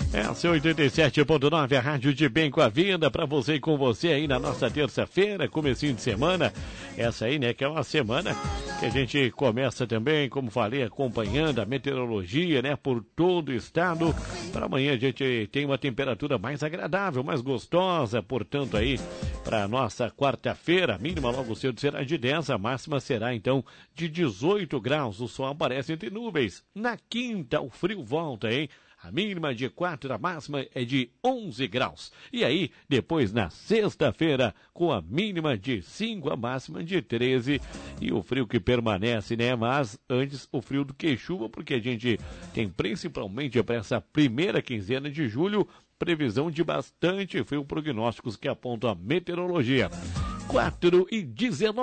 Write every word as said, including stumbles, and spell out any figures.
Essa é oitenta e sete ponto nove, a rádio de bem com a vida, para você e com você aí na nossa terça-feira, comecinho de semana. Essa aí, né, que é uma semana que a gente começa também, como falei, acompanhando a meteorologia, né, por todo o estado. Para amanhã a gente tem uma temperatura mais agradável, mais gostosa, portanto aí, para nossa quarta-feira, a mínima logo cedo será de dez, a máxima será então de dezoito graus. O sol aparece entre nuvens. Na quinta, o frio volta, hein? A mínima de quatro, a máxima é de onze graus. E aí, depois na sexta-feira, com a mínima de cinco, a máxima de treze. E o frio que permanece, né? Mas antes o frio do que chuva, porque a gente tem principalmente para essa primeira quinzena de julho, previsão de bastante frio, prognósticos que apontam a meteorologia. quatro e dezenove.